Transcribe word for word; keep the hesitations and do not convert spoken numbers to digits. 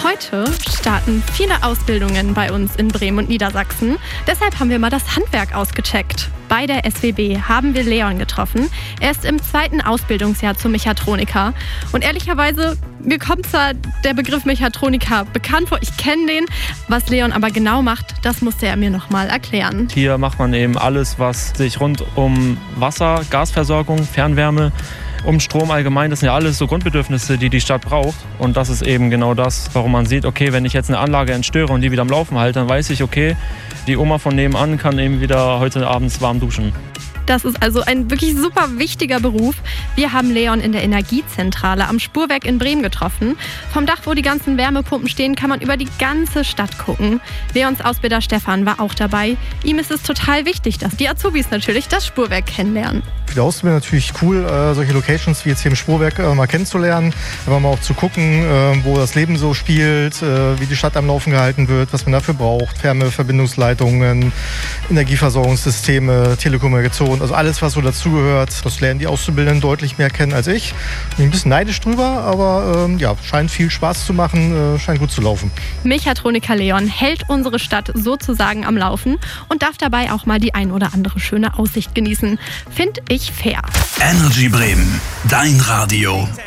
Heute starten viele Ausbildungen bei uns in Bremen und Niedersachsen. Deshalb haben wir mal das Handwerk ausgecheckt. Bei der S W B haben wir Leon getroffen. Er ist im zweiten Ausbildungsjahr zum Mechatroniker. Und ehrlicherweise, mir kommt zwar der Begriff Mechatroniker bekannt vor, ich kenne den. Was Leon aber genau macht, das musste er mir nochmal erklären. Hier macht man eben alles, was sich rund um Wasser, Gasversorgung, Fernwärme, um Strom allgemein, das sind ja alles so Grundbedürfnisse, die die Stadt braucht. Und das ist eben genau das, warum man sieht, okay, wenn ich jetzt eine Anlage entstöre und die wieder am Laufen halte, dann weiß ich, okay, die Oma von nebenan kann eben wieder heute abends warm duschen. Das ist also ein wirklich super wichtiger Beruf. Wir haben Leon in der Energiezentrale am Spurwerk in Bremen getroffen. Vom Dach, wo die ganzen Wärmepumpen stehen, kann man über die ganze Stadt gucken. Leons Ausbilder Stefan war auch dabei. Ihm ist es total wichtig, dass die Azubis natürlich das Spurwerk kennenlernen. Für die Ausbilder natürlich cool, äh, solche Locations wie jetzt hier im Spurwerk äh, mal kennenzulernen. Aber mal auch zu gucken, äh, wo das Leben so spielt, äh, wie die Stadt am Laufen gehalten wird, was man dafür braucht. Wärmeverbindungsleitungen, Energieversorgungssysteme, Telekommunikation. Also alles, was so dazugehört, das lernen die Auszubildenden deutlich mehr kennen als ich. Bin ein bisschen neidisch drüber, aber ähm, ja, scheint viel Spaß zu machen, äh, scheint gut zu laufen. Mechatroniker Leon hält unsere Stadt sozusagen am Laufen und darf dabei auch mal die ein oder andere schöne Aussicht genießen. Finde ich fair. Energy Bremen, dein Radio.